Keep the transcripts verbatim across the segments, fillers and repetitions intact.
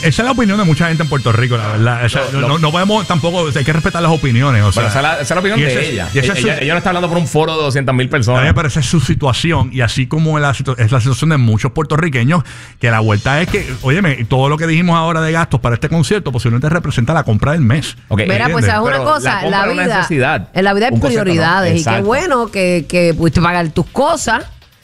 esa es la opinión de mucha gente en Puerto Rico, la verdad. O sea, lo, no, lo, no podemos tampoco, hay que respetar las opiniones. O sea, pero esa, es la, esa es la opinión de ese, ella. Ella, su, ella no está hablando por un foro de doscientas mil personas. Pero esa es su situación. Y así como la, es la situación de muchos puertorriqueños, que la vuelta es que, óyeme, todo lo que dijimos ahora de gastos para este concierto posiblemente representa la compra del mes. Okay. Mira, pues es una cosa, la, la vida, en la vida hay prioridades. No. Y qué bueno que, que pudiste pagar tus cosas.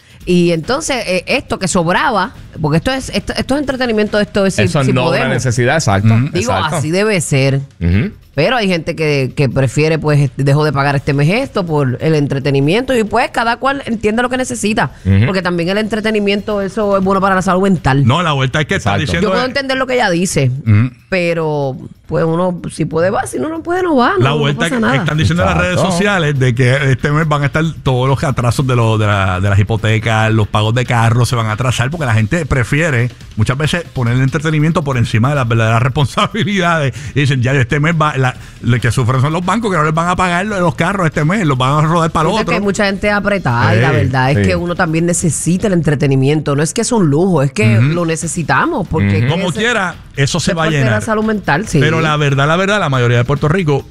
Y entonces eh, esto que sobraba, porque esto es esto, esto es entretenimiento, esto es eso si, no si es una necesidad, exacto. Mm-hmm. Digo, exacto. Así debe ser. Uh-huh. Pero hay gente que, que prefiere, pues, dejo de pagar este mes esto por el entretenimiento y pues cada cual entiende lo que necesita. Uh-huh. Porque también el entretenimiento, eso es bueno para la salud mental. No, la vuelta es que está diciendo... Yo puedo es... entender lo que ella dice, uh-huh. pero pues uno, si puede va, si no, no puede, no va. La no, vuelta no pasa que nada. Están diciendo exacto. En las redes sociales de que este mes van a estar todos los atrasos de, lo, de, la, de las hipotecas, los pagos de carros se van a atrasar porque la gente prefiere muchas veces poner el entretenimiento por encima de las verdaderas responsabilidades. Y dicen, ya este mes va... La, lo que sufren son los bancos que no les van a pagar los carros este mes, los van a rodar para el otro. Es que hay mucha gente apretada sí, y la verdad es sí. que uno también necesita el entretenimiento. No es que es un lujo, es que uh-huh. lo necesitamos. Porque uh-huh. Como ese, quiera, eso se va a llenar. La salud mental, sí. Pero la verdad, la verdad, la mayoría de Puerto Rico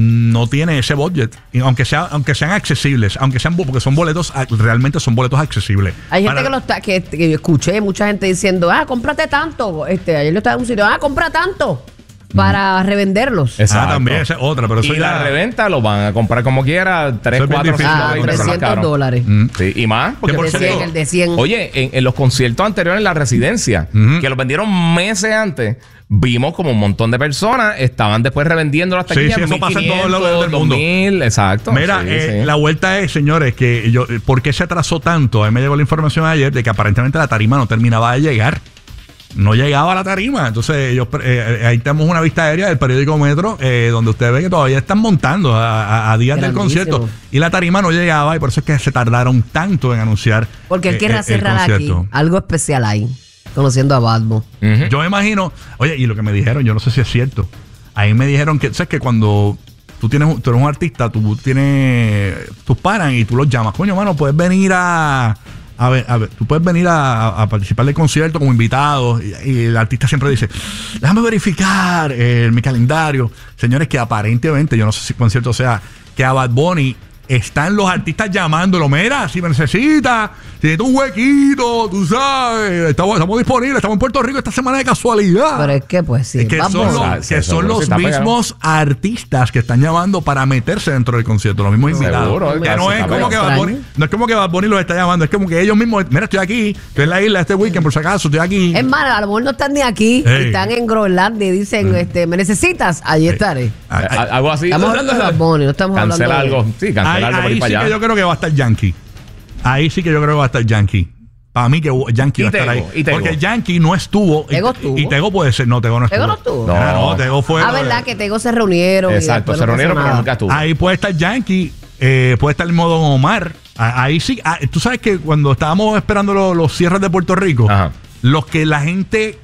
no tiene ese budget, y aunque sea aunque sean accesibles, aunque sean porque son boletos, realmente son boletos accesibles. Hay gente Para, que, los que, que yo escuché mucha gente diciendo, ah, cómprate tanto. Este, ayer yo estaba en un sitio, ah, compra tanto. Para revenderlos. Exacto. Ah, también esa es otra. Pero y eso la ya... reventa lo van a comprar como quiera. tres, cuatro, ah, trescientos dólares. Mm. Sí, y más. Porque el de cien, el de cien. Oye, en, en los conciertos anteriores en la residencia, uh-huh. que los vendieron meses antes, vimos como un montón de personas estaban después revendiendo las taquillas. Sí, sí, eso pasa en todos lados del mundo. dos mil, exacto. Mira, sí, eh, sí. la vuelta es, señores, que yo, ¿por qué se atrasó tanto? A mí me llegó la información ayer de que aparentemente la tarima no terminaba de llegar. No llegaba a la tarima. Entonces, ellos, eh, ahí tenemos una vista aérea del periódico Metro, eh, donde usted ve que todavía están montando a, a, a días del concierto. Y la tarima no llegaba, y por eso es que se tardaron tanto en anunciar. Porque él quiere eh, cerrar aquí algo especial ahí, conociendo a Badmo. Uh-huh. Yo me imagino, oye, y lo que me dijeron, yo no sé si es cierto. Ahí me dijeron que, ¿sabes? Que cuando tú tienes, tú eres un artista, tú tienes, tú paran y tú los llamas. Coño, mano, puedes venir a. A ver, a ver, tú puedes venir a, a participar del concierto como invitado y, y el artista siempre dice, déjame verificar eh, mi calendario. Señores, que aparentemente, yo no sé si concierto sea, que a Bad Bunny están los artistas llamándolo. Mira, si me necesitas, si necesitas un huequito, tú sabes, estamos, estamos disponibles, estamos en Puerto Rico esta semana de casualidad. Pero es que, pues sí, es que son los, o sea, que son los mismos artistas que están llamando para meterse dentro del concierto, los mismos invitados. Seguro, que no es como que Bad Bunny, no es como que Bad Bunny los está llamando, es como que ellos mismos, mira, estoy aquí, estoy en la isla este weekend, por si acaso, estoy aquí. Es más, a lo mejor no están ni aquí, hey. Están en Groenlandia y dicen, hey. este, ¿me necesitas? Allí hey. estaré. Algo así. Estamos hablando de Bad Bunny, no estamos cancela hablando algo, de... sí, cancela. Ahí, ahí sí que yo creo que va a estar Yankee. Ahí sí que yo creo que va a estar Yankee. Para mí que Yankee va a estar ahí. Porque Yankee no estuvo. Tego estuvo. Y Tego puede ser. No, Tego no estuvo. Tego no estuvo. No, ah, no Tego fue. Ah, verdad que Tego se reunieron. Exacto, se reunieron, pero nunca estuvo. Ahí puede estar Yankee. Eh, puede estar el modo Omar. Ahí sí. Ah, tú sabes que cuando estábamos esperando los, los cierres de Puerto Rico, ajá. Los que la gente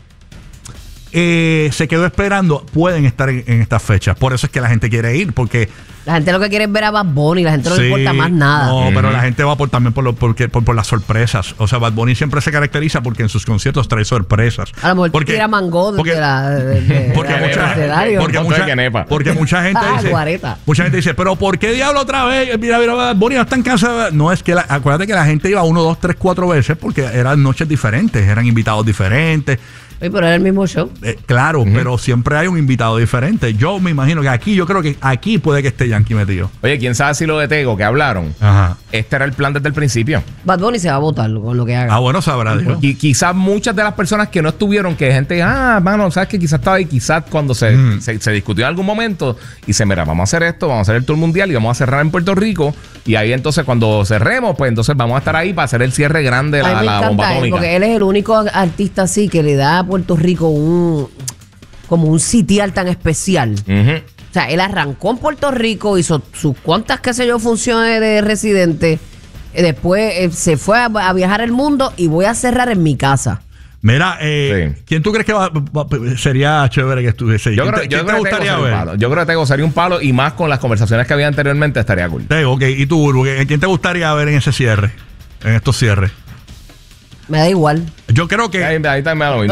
eh, se quedó esperando pueden estar en, en estas fechas. Por eso es que la gente quiere ir. Porque la gente lo que quiere es ver a Bad Bunny, la gente no sí, le importa más nada. No, uh-huh. Pero la gente va por también por, lo, por, por, por las sorpresas. O sea, Bad Bunny siempre se caracteriza porque en sus conciertos trae sorpresas. A lo mejor porque, tira mango porque, de la, de, de, porque, de la, mucha, de porque, mucha, porque mucha gente ah, dice, guareta. Mucha gente dice, pero ¿por qué diablo otra vez? Mira, mira, Bad Bunny no están cansados. No, es que la, acuérdate que la gente iba uno, dos, tres, cuatro veces porque eran noches diferentes, eran invitados diferentes. Oye, pero era el mismo show. Eh, claro, uh-huh. Pero siempre hay un invitado diferente. Yo me imagino que aquí, yo creo que aquí puede que esté Yankee metido. Oye, quién sabe si lo de Tego que hablaron. Ajá. Este era el plan desde el principio. Bad Bunny se va a votar con lo que haga. Ah, bueno, sabrá Dios. Y quizás muchas de las personas que no estuvieron, que gente, ah, mano, sabes que quizás estaba ahí, quizás cuando se, mm. se, se discutió en algún momento y se, mira, vamos a hacer esto, vamos a hacer el tour mundial y vamos a cerrar en Puerto Rico. Y ahí entonces cuando cerremos, pues entonces vamos a estar ahí para hacer el cierre grande de la, la bomba atómica. Él, porque él es el único artista así que le da a Puerto Rico un como un sitial tan especial. Uh-huh. O sea, él arrancó en Puerto Rico, hizo sus cuantas, qué sé yo, funciones de residente. Después eh, se fue a, a viajar el mundo y voy a cerrar en mi casa. Mira, eh, sí. ¿Quién tú crees que va, va, sería chévere que estuviese? Yo creo, te, yo creo te que gustaría ver? Yo creo que Tego sería un palo y más con las conversaciones que había anteriormente estaría cool. Tego, ok. ¿Y tú, Urbu? ¿Quién te gustaría ver en ese cierre? En estos cierres. Me da igual. Yo creo que... Ahí, ahí también me da lo mismo.